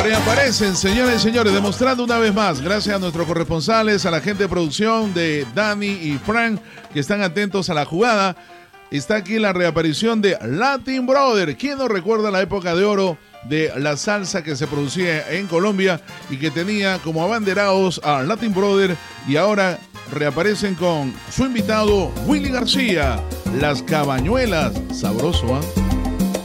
Reaparecen, señoras y señores, demostrando una vez más, gracias a nuestros corresponsales, a la gente de producción de Dani y Frank, que están atentos a la jugada. Está aquí la reaparición de Latin Brother. ¿Quién nos recuerda la época de oro de la salsa que se producía en Colombia y que tenía como abanderados a Latin Brother? Y ahora reaparecen con su invitado Willy García, Las Cabañuelas. Sabroso, ¿ah?